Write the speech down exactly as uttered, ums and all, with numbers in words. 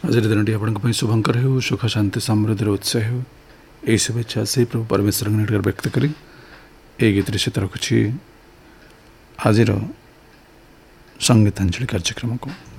आज दिन आपण शुभंकर हो, सुख शांति समृद्धि उत्साह हो, यही शुभेच्छा से प्रभु परमेश्वर निकट व्यक्त करी ए गीत सहित रखुच्छी आज संगीतांजलि कार्यक्रम को।